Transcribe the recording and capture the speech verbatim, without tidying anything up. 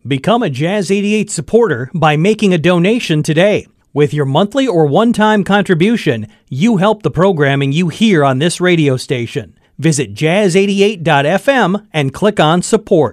Become a Jazz eighty-eight supporter by making a donation today. With your monthly or one-time contribution, you help the programming you hear on this radio station. Visit jazz eighty-eight dot f m and click on support.